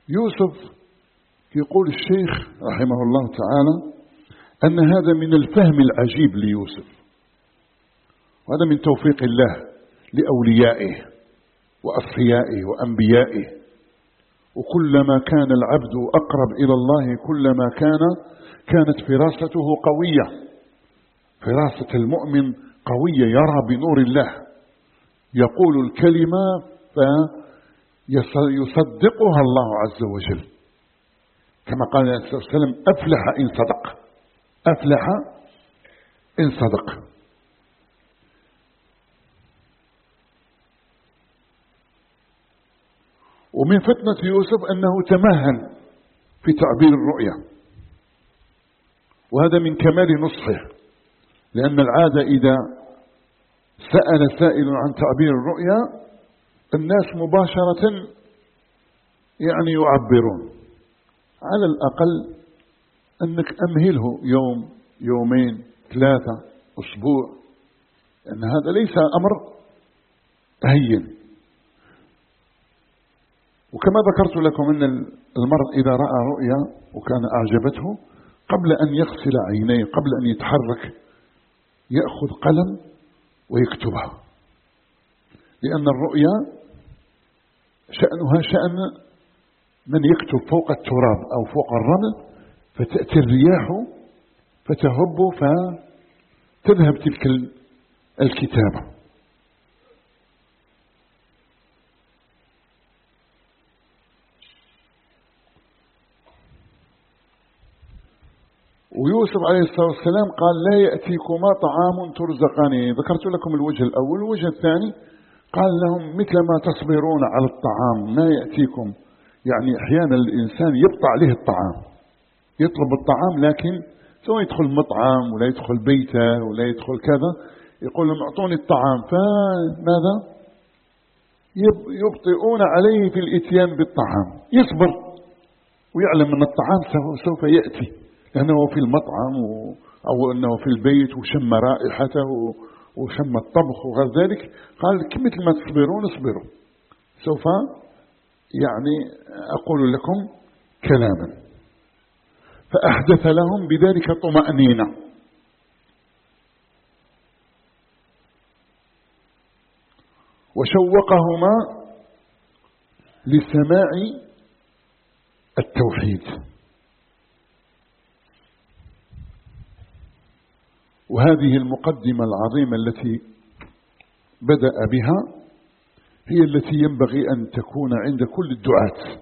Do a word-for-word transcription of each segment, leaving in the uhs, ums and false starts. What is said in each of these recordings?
يوسف يقول الشيخ رحمه الله تعالى أن هذا من الفهم العجيب ليوسف، وهذا من توفيق الله لأوليائه وأصفيائه وأنبيائه. وكلما كان العبد أقرب إلى الله كلما كان كانت فراسته قوية. فراسة المؤمن قوية، يرى بنور الله، يقول الكلمة فيصدقها الله عز وجل، كما قال النبي صلى الله عليه وسلم: أفلح إن صدق، أفلح إن صدق. ومن فتنة يوسف أنه تمهن في تعبير الرؤيا، وهذا من كمال نصحه، لأن العادة إذا سأل سائل عن تعبير الرؤيا الناس مباشرة يعني يعبرون. على الأقل أنك أمهله يوم يومين ثلاثة أسبوع، لأن هذا ليس أمر هين. وكما ذكرت لكم أن المرء إذا رأى رؤيا وكان أعجبته قبل أن يغسل عينيه، قبل أن يتحرك، يأخذ قلم ويكتبها، لأن الرؤيا شأنها شأن من يكتب فوق التراب أو فوق الرمل، فتأتي الرياح فتهب فتذهب تلك الكتابة. ويوسف عليه الصلاة والسلام قال: لا يأتيكما طعام ترزقانه. ذكرت لكم الوجه الأول. الوجه الثاني قال لهم: مثل ما تصبرون على الطعام ما يأتيكم. يعني أحيانا الإنسان يبطأ عليه الطعام، يطلب الطعام لكن سواء يدخل مطعم ولا يدخل بيته ولا يدخل كذا، يقول لهم: اعطوني الطعام، فماذا يبطئون عليه في الاتيان بالطعام. يصبر ويعلم أن الطعام سوف يأتي، لأنه في المطعم أو أنه في البيت وشم رائحته وشم الطبخ وغير ذلك. قال: مثل ما تصبرون اصبروا، سوف يعني أقول لكم كلاما. فأحدث لهم بذلك طمأنينة. وشوقهما لسماع التوحيد. وهذه المقدمة العظيمة التي بدأ بها هي التي ينبغي أن تكون عند كل الدعاة.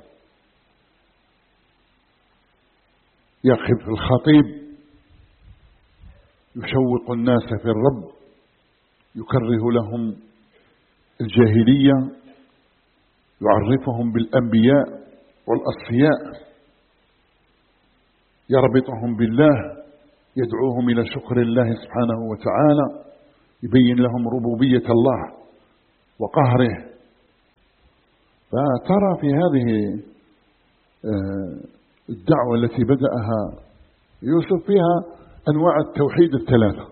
يقف الخطيب يشوق الناس في الرب، يكره لهم الجاهلية، يعرفهم بالأنبياء والأصفياء، يربطهم بالله، يدعوهم إلى شكر الله سبحانه وتعالى، يبين لهم ربوبية الله وقهره. فترى في هذه الدعوة التي بدأها يوسف فيها أنواع التوحيد الثلاثة: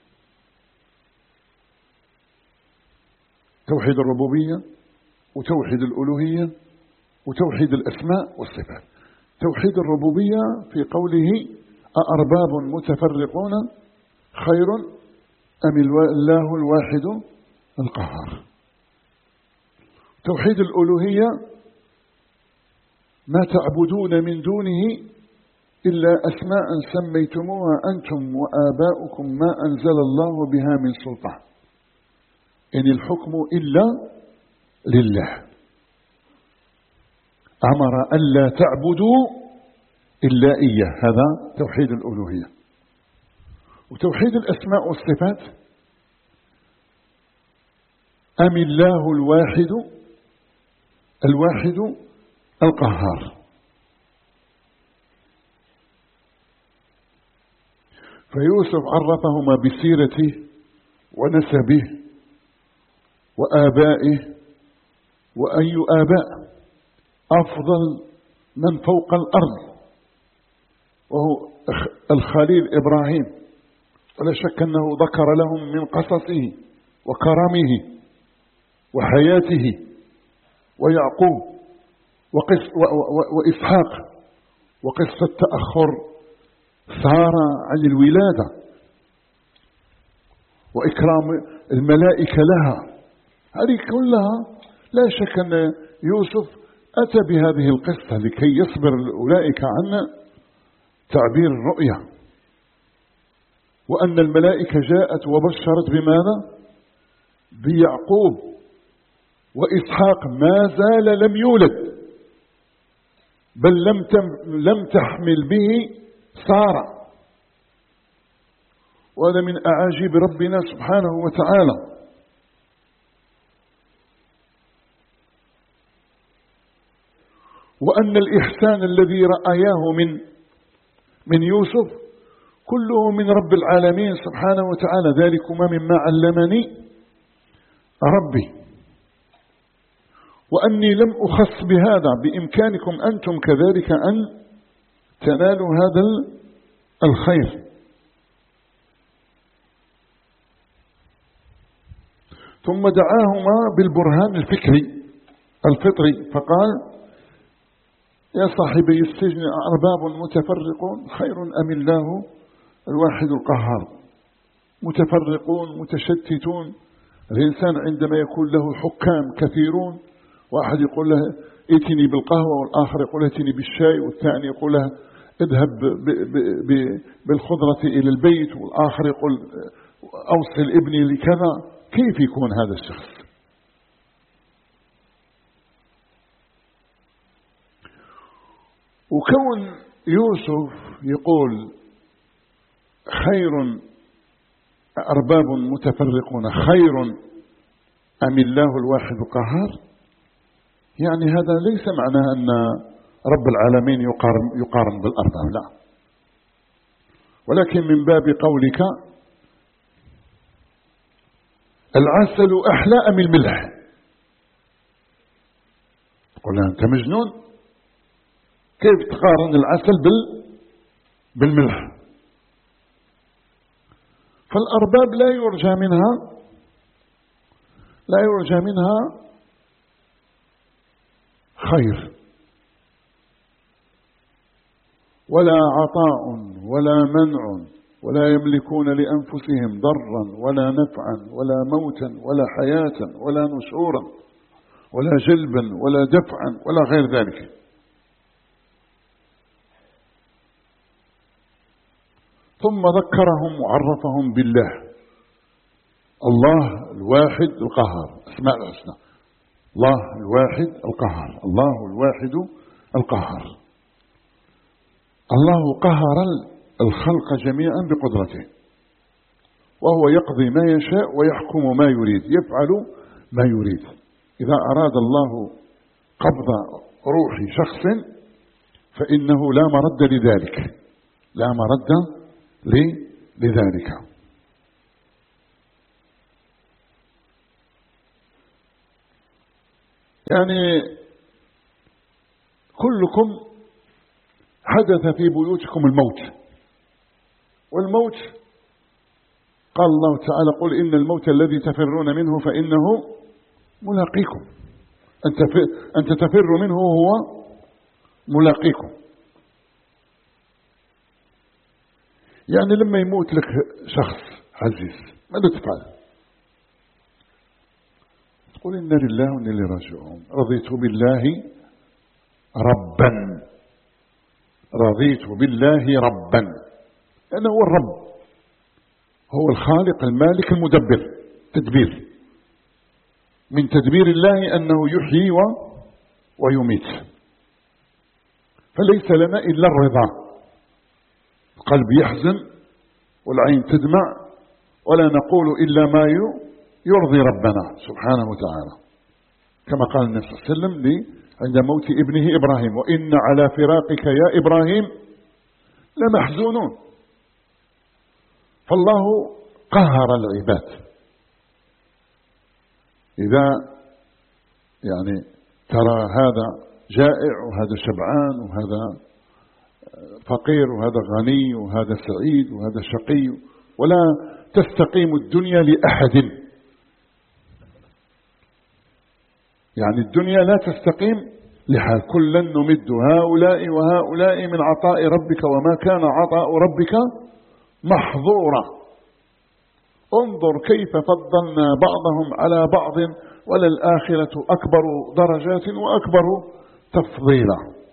توحيد الربوبية وتوحيد الألوهية وتوحيد الأسماء والصفات. توحيد الربوبية في قوله: أأرباب متفرقون خير أم الله الواحد القهار. توحيد الألوهية: ما تعبدون من دونه إلا أسماء سميتموها أنتم وآباؤكم ما أنزل الله بها من سلطان، إن الحكم إلا لله، أمر ألا تعبدوا إلا إياه. هذا توحيد الألوهية. وتوحيد الأسماء والصفات: أم الله الواحد الواحد القهار. فيوسف عرفهما بسيرته ونسبه وآبائه، وأي آباء أفضل من فوق الأرض، وهو الخليل إبراهيم. ولا شك أنه ذكر لهم من قصصه وكرمه وحياته، ويعقوب وقص وإسحاق وقصة تأخر سارة عن الولادة وإكرام الملائكة لها، هذه كلها لا شك أن يوسف أتى بهذه القصة لكي يصبر أولئك عن تعبير الرؤيا، وأن الملائكة جاءت وبشرت بماذا؟ بيعقوب، وإسحاق ما زال لم يولد بل لم لم تحمل به سارة، وهذا من أعاجيب ربنا سبحانه وتعالى. وأن الإحسان الذي رأياه من من يوسف كله من رب العالمين سبحانه وتعالى، ذلكما مما علمني ربي، وأني لم أخص بهذا، بإمكانكم أنتم كذلك أن تنالوا هذا الخير. ثم دعاهما بالبرهان الفكري الفطري فقال: يا صاحبي السجن أرباب متفرقون خير أم الله الواحد القهار؟ متفرقون متشتتون، الإنسان عندما يكون له حكام كثيرون، واحد يقول له ائتني بالقهوة، والآخر يقول له ائتني بالشاي، والثاني يقول له اذهب بالخضرة إلى البيت، والآخر يقول أوصل ابني لكذا، كيف يكون هذا الشخص؟ وكون يوسف يقول خير أرباب متفرقون خير أم الله الواحد القهار، يعني هذا ليس معناه أن رب العالمين يقارن, يقارن بالأرباب، لا، ولكن من باب قولك العسل أحلى أم الملح، تقول أنت مجنون، كيف تقارن العسل بال بالملح؟ فالأرباب لا يرجى منها لا يرجى منها خير، ولا عطاء ولا منع، ولا يملكون لأنفسهم ضرا ولا نفعا ولا موتا ولا حياة ولا نشورا ولا جلبا ولا دفعا ولا غير ذلك. ثم ذكرهم وعرفهم بالله، الله الواحد القهار، اسماء الحسنى، الله الواحد القهار، الله الواحد القهار. الله قهر الخلق جميعا بقدرته، وهو يقضي ما يشاء ويحكم ما يريد، يفعل ما يريد. إذا أراد الله قبض روح شخص فإنه لا مرد لذلك، لا مرد لذلك. يعني كلكم حدث في بيوتكم الموت، والموت قال الله تعالى: قل إن الموت الذي تفرون منه فإنه ملاقيكم، أنت تفر منه وهو ملاقيكم. يعني لما يموت لك شخص عزيز ماذا تفعل؟ تقول إنا لله وإنا إليه راجعون، رضيت بالله ربا، رضيت بالله ربا، لأنه هو الرب، هو الخالق المالك المدبر، تدبير من تدبير الله أنه يحيي ويميت، فليس لنا إلا الرضا. القلب يحزن والعين تدمع، ولا نقول إلا ما يرضي ربنا سبحانه وتعالى، كما قال النبي صلى الله عليه وسلم لي عند موت ابنه إبراهيم: وإن على فراقك يا إبراهيم لمحزونون. فالله قهر العباد. إذا يعني ترى هذا جائع وهذا شبعان وهذا فقير وهذا غني وهذا سعيد وهذا شقي، ولا تستقيم الدنيا لأحد، يعني الدنيا لا تستقيم لحال كلا نمد هؤلاء وهؤلاء من عطاء ربك وما كان عطاء ربك محظورا. انظر كيف فضلنا بعضهم على بعض وللآخرة أكبر درجات وأكبر تفضيلا.